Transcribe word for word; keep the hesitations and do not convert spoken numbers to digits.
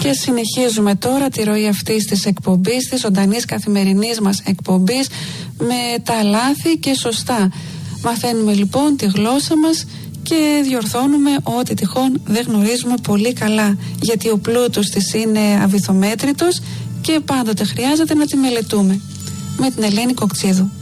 Και συνεχίζουμε τώρα τη ροή αυτής της εκπομπής, της ζωντανής καθημερινής μας εκπομπής, με τα λάθη και σωστά. Μαθαίνουμε λοιπόν τη γλώσσα μας και διορθώνουμε ό,τι τυχόν δεν γνωρίζουμε πολύ καλά, γιατί ο πλούτος της είναι αβυθομέτρητος και πάντοτε χρειάζεται να τη μελετούμε. Με την Ελένη Κοκτσίδου.